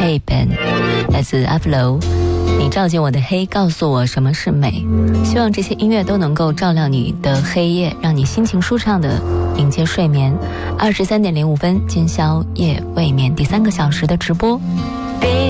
Hey Ben， 来自阿弗楼，你照进我的黑，告诉我什么是美。希望这些音乐都能够照亮你的黑夜，让你心情舒畅的迎接睡眠。23:05，今宵夜未眠第3个小时的直播。